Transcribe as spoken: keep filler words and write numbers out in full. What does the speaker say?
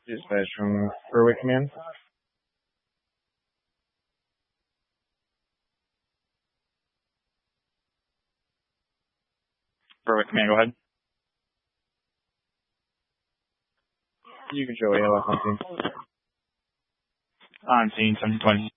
Dispatch from Berwick Command. Berwick Command, go ahead. You can show A L S on scene. On scene, seventeen twenty.